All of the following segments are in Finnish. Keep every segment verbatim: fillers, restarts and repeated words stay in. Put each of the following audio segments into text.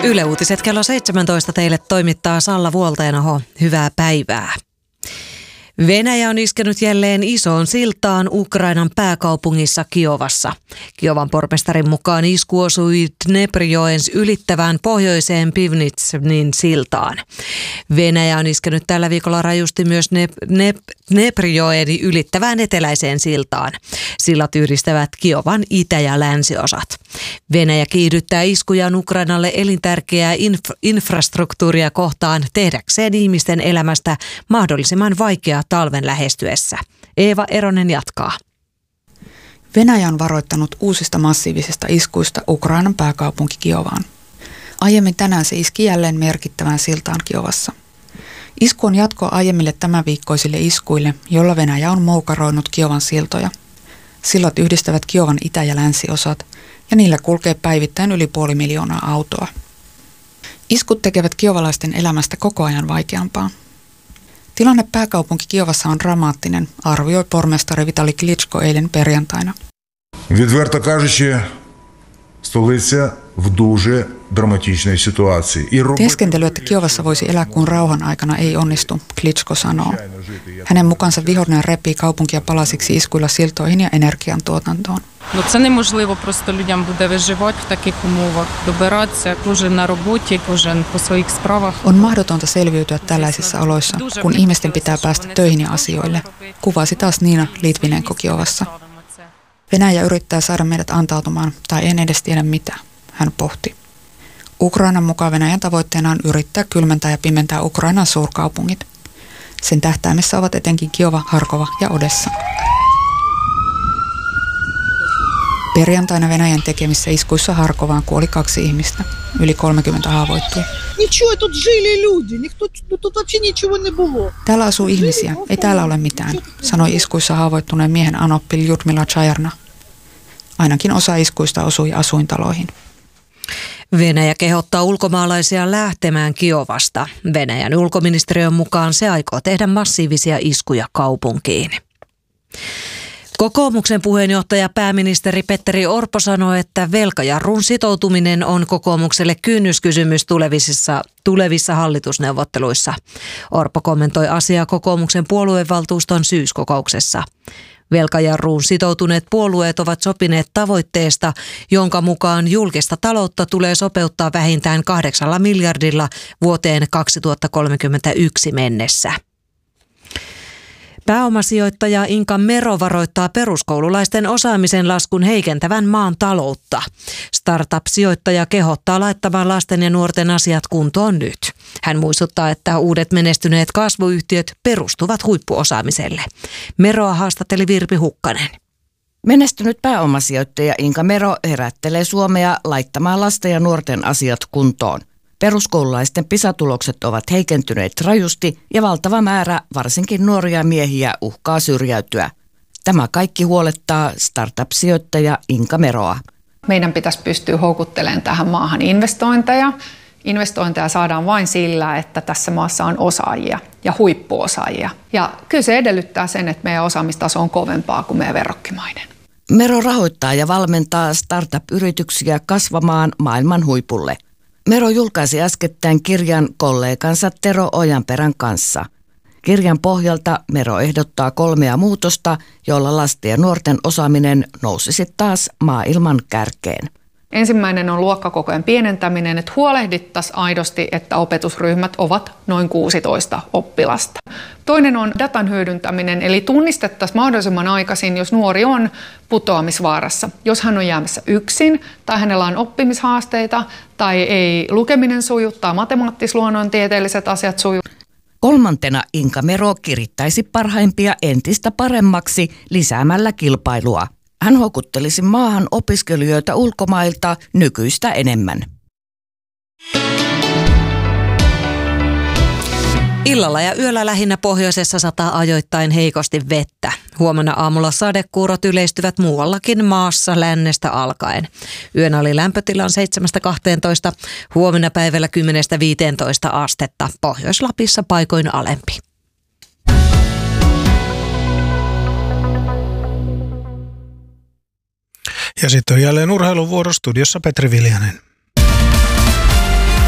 Yle Uutiset kello seitsemäntoista teille toimittaa Salla Vuolteenoho. Hyvää päivää. Venäjä on iskenyt jälleen isoon siltaan Ukrainan pääkaupungissa Kiovassa. Kiovan pormestarin mukaan isku osui Dneprijoen ylittävään pohjoiseen Pivnitsin siltaan. Venäjä on iskenyt tällä viikolla rajusti myös Dneprijoen ylittävään eteläiseen siltaan. Sillat yhdistävät Kiovan itä- ja länsiosat. Venäjä kiihdyttää iskujaan Ukrainalle elintärkeää inf- infrastruktuuria kohtaan tehdäkseen ihmisten elämästä mahdollisimman vaikeaa talven lähestyessä. Eeva Eronen jatkaa. Venäjä on varoittanut uusista massiivisista iskuista Ukrainan pääkaupunki Kiovaan. Aiemmin tänään se iski jälleen merkittävään siltaan Kiovassa. Isku on jatkoa aiemmille tämänviikkoisille iskuille, joilla Venäjä on moukaroinut Kiovan siltoja. Sillat yhdistävät Kiovan itä- ja länsiosat, ja niillä kulkee päivittäin yli puoli miljoonaa autoa. Iskut tekevät kiovalaisten elämästä koko ajan vaikeampaa. Tilanne pääkaupunki Kiovassa on dramaattinen, arvioi pormestari Vitali Klitschko eilen perjantaina. Відверто кажучи, столиця в дуже драматичній ситуації. Teeskentely, että Kiovassa voisi elää kuin rauhan aikana, ei onnistu, Klitschko sanoo. Hänen mukaansa vihollinen repii kaupunkia palasiksi iskuilla siltoihin ja energiantuotantoon. Ну це неможливо просто людям буде виживати в таких умовах, добиратися, кожен на роботі, кожен по своїх справах. On mahdotonta selviytyä tällaisissa oloissa, kun ihmisten pitää päästä töihin ja asioille, kuvasi taas Niina Litvinenko Kiovassa. Venäjä yrittää saada meidät antautumaan, tai en edes tiedä mitä, hän pohti. Ukrainan mukaan Venäjän tavoitteena on yrittää kylmentää ja pimentää Ukrainan suurkaupungit. Sen tähtäimessä ovat etenkin Kiova, Harkova ja Odessa. Perjantaina Venäjän tekemissä iskuissa Harkovaan kuoli kaksi ihmistä. Yli kolmekymmentä haavoittui. Täällä asuu ihmisiä, ei täällä ole mitään, sanoi iskuissa haavoittuneen miehen anoppi Ljudmila Chajarna. Ainakin osa iskuista osui asuintaloihin. Venäjä kehottaa ulkomaalaisia lähtemään Kiovasta. Venäjän ulkoministeriön mukaan se aikoo tehdä massiivisia iskuja kaupunkiin. Kokoomuksen puheenjohtaja pääministeri Petteri Orpo sanoi, että velkajarrun sitoutuminen on kokoomukselle kynnyskysymys tulevissa, tulevissa hallitusneuvotteluissa. Orpo kommentoi asiaa kokoomuksen puoluevaltuuston syyskokouksessa. Velkajarruun sitoutuneet puolueet ovat sopineet tavoitteesta, jonka mukaan julkista taloutta tulee sopeuttaa vähintään kahdeksalla miljardilla vuoteen kaksituhattakolmekymmentäyksi mennessä. Pääomasijoittaja Inka Mero varoittaa peruskoululaisten osaamisen laskun heikentävän maan taloutta. Startup-sijoittaja kehottaa laittamaan lasten ja nuorten asiat kuntoon nyt. Hän muistuttaa, että uudet menestyneet kasvuyhtiöt perustuvat huippuosaamiselle. Meroa haastatteli Virpi Hukkanen. Menestynyt pääomasijoittaja Inka Mero herättelee Suomea laittamaan lasten ja nuorten asiat kuntoon. Peruskoululaisten PISA-tulokset ovat heikentyneet rajusti ja valtava määrä varsinkin nuoria miehiä uhkaa syrjäytyä. Tämä kaikki huolettaa startup-sijoittaja Inka Meroa. Meidän pitäisi pystyä houkuttelemaan tähän maahan investointeja. Investointeja saadaan vain sillä, että tässä maassa on osaajia ja huippuosaajia. Ja kyllä se edellyttää sen, että meidän osaamistaso on kovempaa kuin meidän verrokkimaiden. Mero rahoittaa ja valmentaa startup-yrityksiä kasvamaan maailman huipulle. Mero julkaisi äskettäin kirjan kollegansa Tero Ojanperän kanssa. Kirjan pohjalta Mero ehdottaa kolmea muutosta, joilla lasten ja nuorten osaaminen nousisi taas maailman kärkeen. Ensimmäinen on luokkakokojen pienentäminen, että huolehdittaisiin aidosti, että opetusryhmät ovat noin kuusitoista oppilasta. Toinen on datan hyödyntäminen, eli tunnistettaisiin mahdollisimman aikaisin, jos nuori on putoamisvaarassa. Jos hän on jäämässä yksin tai hänellä on oppimishaasteita tai ei lukeminen suju tai matemaattis-luonnontieteelliset asiat suju. Kolmantena Inka Mero kirittäisi parhaimpia entistä paremmaksi lisäämällä kilpailua. Hän houkuttelisi maahan opiskelijoita ulkomailta nykyistä enemmän. Illalla ja yöllä lähinnä pohjoisessa sataa ajoittain heikosti vettä. Huomenna aamulla sadekuurot yleistyvät muuallakin maassa lännestä alkaen. Yön ali lämpötila on seitsemästä kahteentoista, huomenna päivällä kymmenestä viiteentoista astetta. Pohjois-Lapissa paikoin alempi. Ja sitten on jälleen urheiluvuoro, studiossa Petri Viljanen.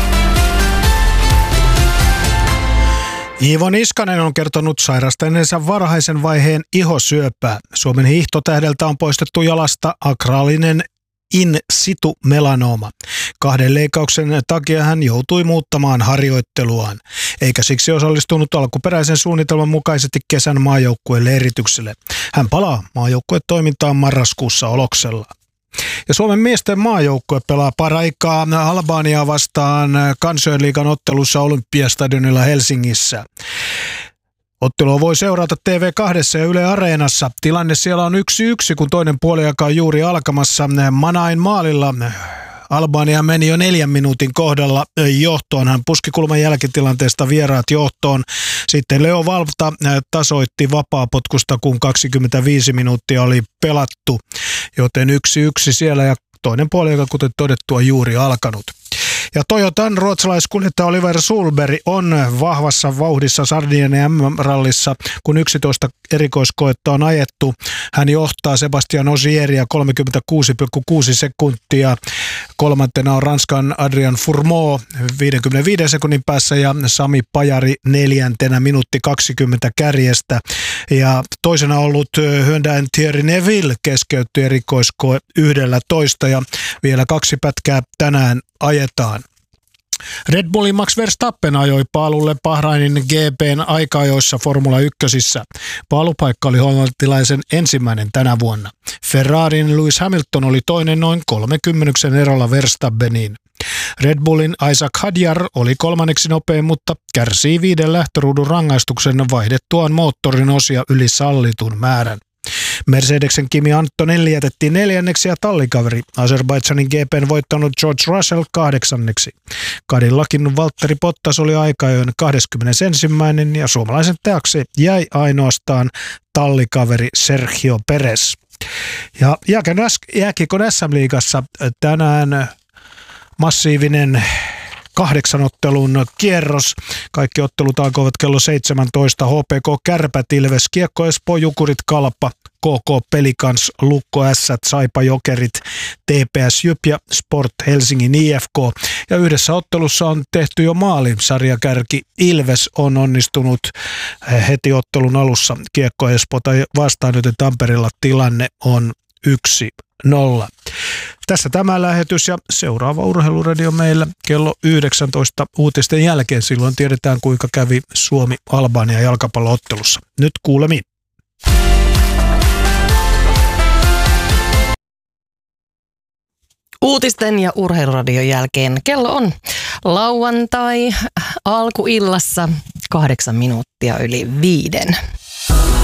Iivo Niskanen on kertonut sairastaneensa varhaisen vaiheen ihosyöpää. Suomen hiihtotähdeltä on poistettu jalasta akraalinen in situ melanooma. Kahden leikkauksen takia hän joutui muuttamaan harjoitteluaan, eikä siksi osallistunut alkuperäisen suunnitelman mukaisesti kesän maajoukkueen leiritykselle. Hän palaa maajoukkuetoimintaan marraskuussa Oloksella. Ja Suomen miesten maajoukkue pelaa paraikaa Albaniaa vastaan Kansainliigan ottelussa Olympiastadionilla Helsingissä. Ottelua voi seurata T V kaksi ja Yle Areenassa. Tilanne siellä on yksi yksi, kun toinen puoliaika on juuri alkamassa. Manain maalilla Albania meni jo neljän minuutin kohdalla johtoon. Hän puski kulman jälkitilanteesta vieraat johtoon. Sitten Leo Valta tasoitti vapaapotkusta, kun kaksikymmentäviisi minuuttia oli pelattu. Joten yksi yksi siellä ja toinen puoliaika, kuten todettua, juuri alkanut. Ja Toyotan ruotsalaiskuljettaja Oliver Solberg on vahvassa vauhdissa Sardinian M M-rallissa, kun yksitoista erikoiskoetta on ajettu. Hän johtaa Sebastian Osieria kolmekymmentäkuusi pilkku kuusi sekuntia. Kolmantena on Ranskan Adrian Fourmaux viidenkymmenenviiden sekunnin päässä ja Sami Pajari neljäntenä minuutti kaksikymmentä kärjestä. Ja toisena ollut Hyundain Thierry Neville keskeytti erikoiskoe yksitoista ja vielä kaksi pätkää tänään ajetaan. Red Bullin Max Verstappen ajoi paalulle Bahrainin G P:n aika-ajoissa Formula ykkösissä. Paalupaikka oli hollantilaisen ensimmäinen tänä vuonna. Ferrarin Lewis Hamilton oli toinen noin kolmekymmentä erolla Verstappeniin. Red Bullin Isaac Hadjar oli kolmanneksi nopein, mutta kärsii viiden lähtöruudun rangaistuksen vaihdettuaan moottorin osia yli sallitun määrän. Mercedesen Kimi Antonelli jätettiin neljänneksi ja tallikaveri Azerbaidžanin G P:n voittanut George Russell kahdeksanneksi. Cadillacin Valtteri Bottas oli aika-ajoin kaksikymmentäyksi ja suomalaisen taakse jäi ainoastaan tallikaveri Sergio Perez. Ja jääkiekon S M-liigassa tänään massiivinen kahdeksanottelun kierros. Kaikki ottelut alkoivat kello seitsemäntoista. H P K Kärpät, Ilves, Kiekko Espoo, Jukurit, Kalpa, K K Pelikans, Lukko Ässät, Saipa Jokerit, T P S Jyp ja Sport Helsingin I F K. Ja yhdessä ottelussa on tehty jo maali. Sarjakärki Ilves on onnistunut heti ottelun alussa Kiekko Espoota vastaan, joten Tampereella tilanne on yksi nolla. Tässä tämä lähetys ja seuraava Urheiluradio meillä kello yhdeksäntoista uutisten jälkeen. Silloin tiedetään, kuinka kävi Suomi-Albania jalkapalloottelussa. Nyt kuulemiin. Uutisten ja Urheiluradion jälkeen kello on lauantai alkuillassa kahdeksan minuuttia yli viiden.